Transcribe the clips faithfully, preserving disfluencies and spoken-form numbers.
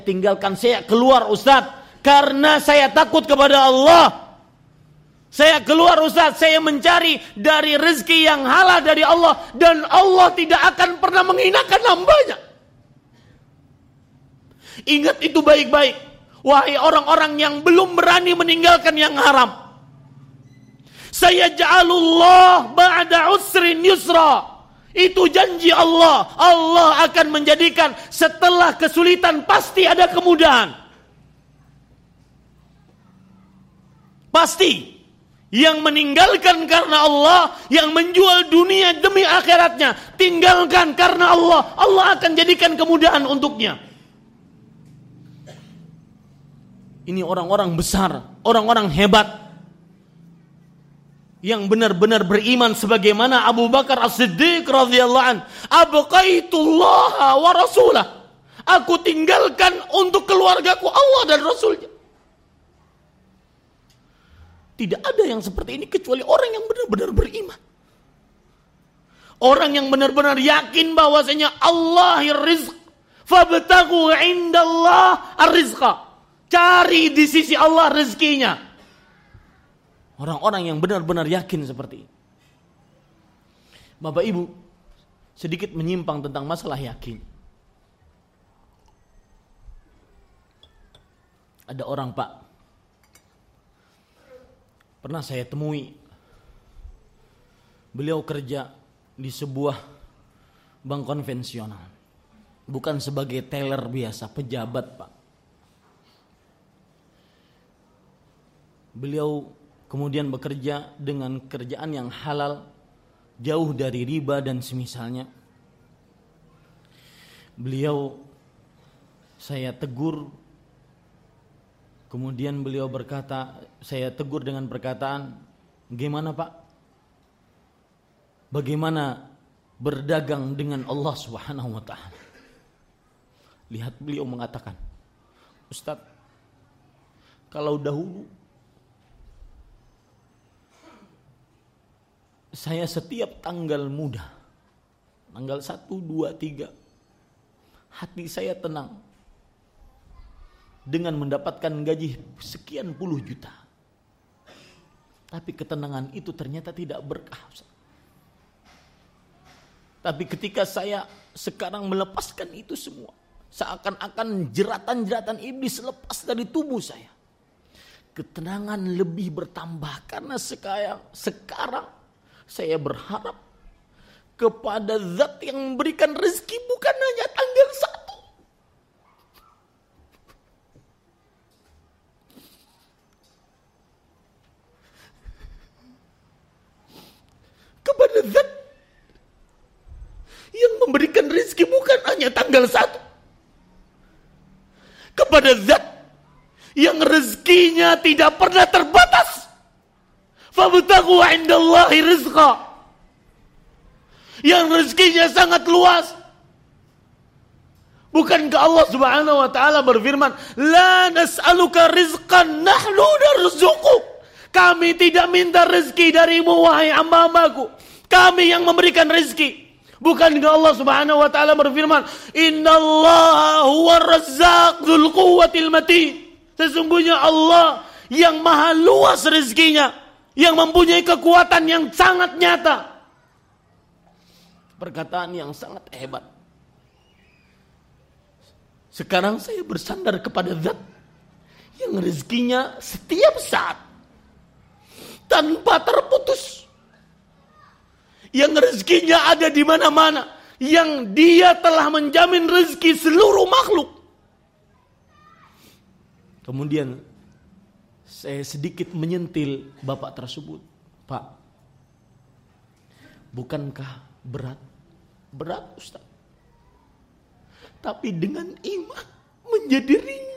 tinggalkan, saya keluar Ustaz, karena saya takut kepada Allah. Saya keluar Ustaz, saya mencari dari rezeki yang halal dari Allah, dan Allah tidak akan pernah menghinakan hambanya. Ingat itu baik-baik, wahai orang-orang yang belum berani meninggalkan yang haram. Saya ja'alullah ba'da usrin yusra. Itu janji Allah. Allah akan menjadikan setelah kesulitan pasti ada kemudahan. Pasti. Yang meninggalkan karena Allah, yang menjual dunia demi akhiratnya, tinggalkan karena Allah, Allah akan jadikan kemudahan untuknya. Ini orang-orang besar, orang-orang hebat, yang benar-benar beriman sebagaimana Abu Bakar As-Siddiq radhiyallahu an. Abqaitullaha wa rasulah. Aku tinggalkan untuk keluargaku Allah dan Rasulnya. Tidak ada yang seperti ini kecuali orang yang benar-benar beriman. Orang yang benar-benar yakin bahwasanya Allahir rizq. Fabtaghu indallah ar-rizqa. Cari di sisi Allah rezekinya. Orang-orang yang benar-benar yakin seperti ini. Bapak Ibu, sedikit menyimpang tentang masalah yakin. Ada orang Pak, pernah saya temui. Beliau kerja di sebuah bank konvensional. Bukan sebagai teller biasa, pejabat Pak. Beliau kemudian bekerja dengan kerjaan yang halal, jauh dari riba dan semisalnya. Beliau, saya tegur. Kemudian beliau berkata, saya tegur dengan perkataan, gimana Pak? Bagaimana berdagang dengan Allah Subhanahu wa taala? Lihat beliau mengatakan, Ustaz, kalau dahulu saya setiap tanggal muda, tanggal satu, dua, tiga, hati saya tenang dengan mendapatkan gaji sekian puluh juta. Tapi ketenangan itu ternyata tidak berkah. Tapi ketika saya sekarang melepaskan itu semua, seakan-akan jeratan-jeratan iblis lepas dari tubuh saya, ketenangan lebih bertambah. Karena sekarang, sekarang saya berharap kepada zat yang memberikan rezeki bukan hanya tanggal satu. Kepada zat yang memberikan rezeki bukan hanya tanggal satu. Kepada zat yang rezekinya tidak pernah terbatas. Fabtaghu indallahi rizqa. Yang rezekinya sangat luas. Bukankah Allah Subhanahu wa taala berfirman, "La nas'aluka rizqan, nahnu narzuquk." Kami tidak minta rezeki darimu wahai hamba-hambaku. Kami yang memberikan rezeki. Bukankah Allah Subhanahu wa taala berfirman, "Innallaha huwar razzaq dzul quwwatil matin." Sesungguhnya Allah yang maha luas rezekinya, yang mempunyai kekuatan yang sangat nyata. Perkataan yang sangat hebat. Sekarang saya bersandar kepada zat yang rezekinya setiap saat tanpa terputus, yang rezekinya ada di mana-mana, yang dia telah menjamin rezeki seluruh makhluk. Kemudian saya sedikit menyentil bapak tersebut, Pak, bukankah berat? Berat Ustaz, tapi dengan iman menjadi ringan.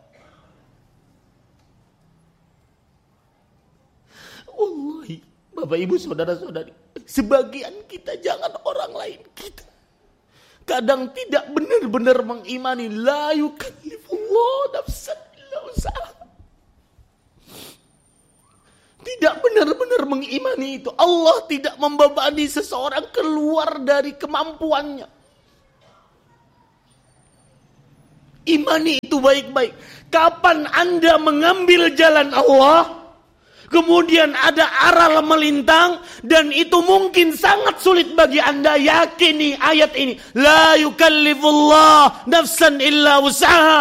Wallahi, Bapak Ibu saudara-saudari, sebagian kita, jangan orang lain, kita kadang tidak benar-benar mengimani la yukallifullahu nafsan illa wus'aha. Tidak benar-benar mengimani itu. Allah tidak membebani seseorang keluar dari kemampuannya. Imani itu itu baik-baik. Kapan Anda mengambil jalan Allah, kemudian ada arah melintang, dan itu mungkin sangat sulit bagi Anda, yakini ayat ini. La yukallifullah nafsan illa wus'aha.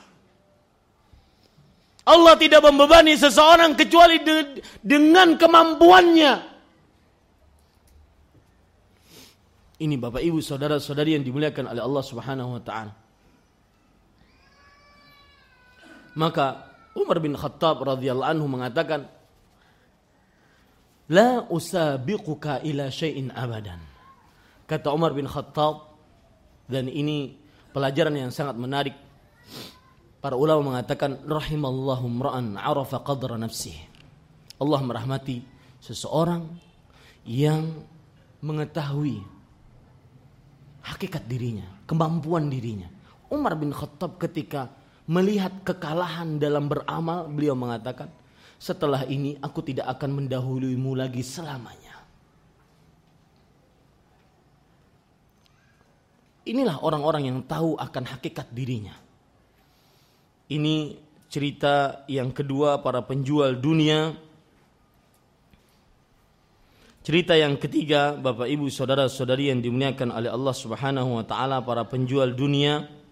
Allah tidak membebani seseorang kecuali de- dengan kemampuannya. Ini Bapak Ibu saudara-saudari yang dimuliakan oleh Allah Subhanahu wa taala. Maka Umar bin Khattab radhiyallahu anhu mengatakan, la usabiquka ila syai'in abadan. Kata Umar bin Khattab, dan ini pelajaran yang sangat menarik. Para ulama mengatakan, rahimallahu imra'an arafa qadra nafsihi. Allah merahmati seseorang yang mengetahui hakikat dirinya, kemampuan dirinya. Umar bin Khattab ketika melihat kekalahan dalam beramal, beliau mengatakan, setelah ini aku tidak akan mendahuluimu lagi selamanya. Inilah orang-orang yang tahu akan hakikat dirinya. Ini cerita yang kedua para penjual dunia. Cerita yang ketiga, Bapak Ibu saudara-saudari yang dimuliakan oleh Allah Subhanahu wa taala, para penjual dunia.